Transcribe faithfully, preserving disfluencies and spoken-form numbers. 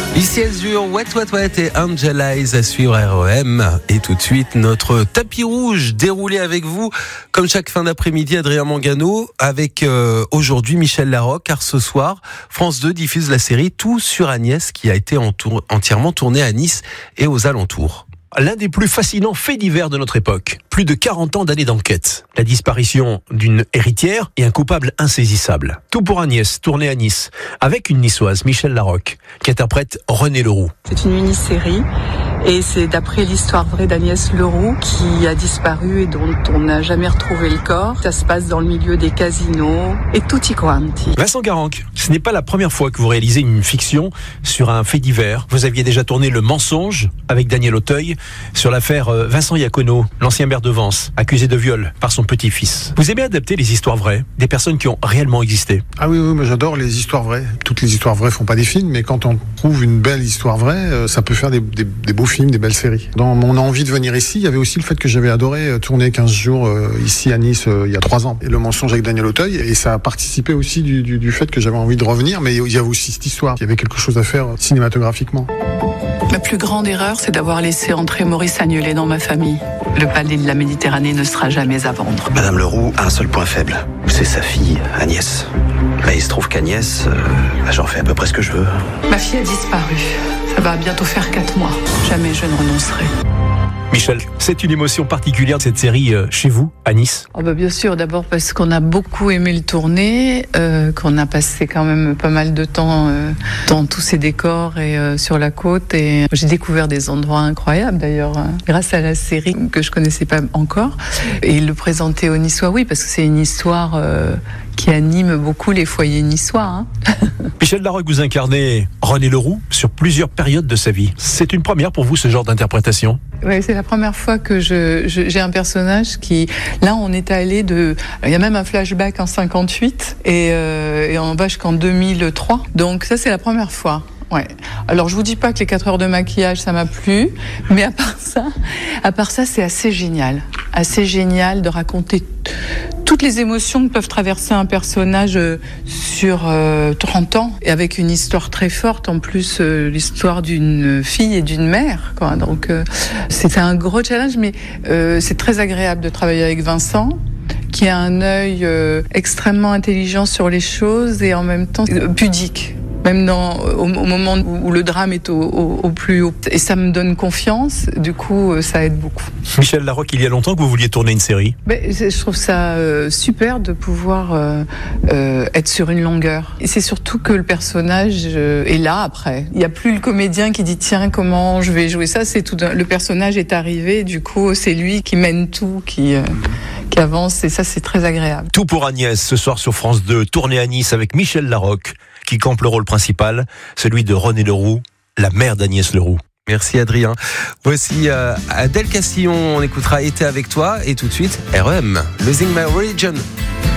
Ici Azur, Wet Wet Wet et Angel Eyes à suivre R E M. Et tout de suite, notre tapis rouge déroulé avec vous, comme chaque fin d'après-midi, Adrien Mangano, avec euh, aujourd'hui Michel Larocque, car ce soir, France deux diffuse la série Tout sur Agnès, qui a été entour- entièrement tournée à Nice et aux alentours. L'un des plus fascinants faits divers de notre époque. Plus de quarante ans d'années d'enquête. La disparition d'une héritière et un coupable insaisissable. Tout pour Agnès, tourné à Nice, avec une niçoise, Michel Larocque, qui interprète René Leroux. C'est une mini-série et c'est d'après l'histoire vraie d'Agnès Leroux qui a disparu et dont on n'a jamais retrouvé le corps. Ça se passe dans le milieu des casinos et tutti quanti. Vincent Garanque, ce n'est pas la première fois que vous réalisez une fiction sur un fait divers. Vous aviez déjà tourné Le Mensonge avec Daniel Auteuil sur l'affaire Vincent Iacono, l'ancien maire de Vence, accusé de viol par son petit-fils. Vous aimez adapter les histoires vraies, des personnes qui ont réellement existé? Ah oui, oui, moi j'adore les histoires vraies. Toutes les histoires vraies font pas des films, mais quand on trouve une belle histoire vraie, ça peut faire des, des, des beaux films, des belles séries. Dans mon envie de venir ici, il y avait aussi le fait que j'avais adoré tourner quinze jours euh, ici à Nice euh, il y a trois ans. Et Le Mensonge avec Daniel Auteuil, et ça a participé aussi du, du, du fait que j'avais envie de revenir, mais il y avait aussi cette histoire. Il y avait quelque chose à faire cinématographiquement. Ma plus grande erreur, c'est d'avoir laissé entrer Maurice Agnelet dans ma famille. Le palais de la Méditerranée ne sera jamais à vendre. Madame Leroux a un seul point faible, c'est sa fille, Agnès. Bah, il se trouve qu'Agnès, euh, bah, j'en fais à peu près ce que je veux. Ma fille a disparu. Ça va bientôt faire quatre mois. Jamais je ne renoncerai. Michel, c'est une émotion particulière de cette série euh, chez vous, à Nice? Oh bah bien sûr, d'abord parce qu'on a beaucoup aimé le tourner, euh, qu'on a passé quand même pas mal de temps euh, dans tous ces décors et euh, sur la côte. Et j'ai découvert des endroits incroyables d'ailleurs, hein, grâce à la série que je connaissais pas encore. Et le présenter aux Niçois, oui, parce que c'est une histoire euh, qui anime beaucoup les foyers niçois. Hein. Michel Larocque, vous incarnez René Leroux sur plusieurs périodes de sa vie. C'est une première pour vous, ce genre d'interprétation? Oui, c'est la première fois que je, je, j'ai un personnage qui... Là, on est allé de... Il y a même un flashback en cinquante-huit et, euh, et on va jusqu'en deux mille trois. Donc ça, c'est la première fois. Ouais. Alors, je vous dis pas que les quatre heures de maquillage, ça m'a plu, mais à part ça, à part ça, c'est assez génial. Assez génial de raconter toutes les émotions que peuvent traverser un personnage sur euh, trente ans, et avec une histoire très forte, en plus euh, l'histoire d'une fille et d'une mère, quoi. Donc euh, c'était un gros challenge, mais euh, c'est très agréable de travailler avec Vincent, qui a un œil euh, extrêmement intelligent sur les choses et en même temps euh, pudique. Même dans, au, au moment où, où le drame est au, au, au plus haut. Et ça me donne confiance, du coup, ça aide beaucoup. Michel Larocque, il y a longtemps que vous vouliez tourner une série? Ben, je trouve ça euh, super de pouvoir euh, euh, être sur une longueur. Et c'est surtout que le personnage euh, est là après. Il n'y a plus le comédien qui dit tiens, comment je vais jouer ça. C'est tout. Le personnage est arrivé, du coup, c'est lui qui mène tout, qui, euh, qui avance, et ça, c'est très agréable. Tout pour Agnès, ce soir sur France deux, tourné à Nice avec Michel Larocque, qui campe le rôle principal, celui de René Leroux, la mère d'Agnès Leroux. Merci Adrien. Voici euh, Adèle Castillon, on écoutera Été avec toi, et tout de suite R E M, Losing My Religion.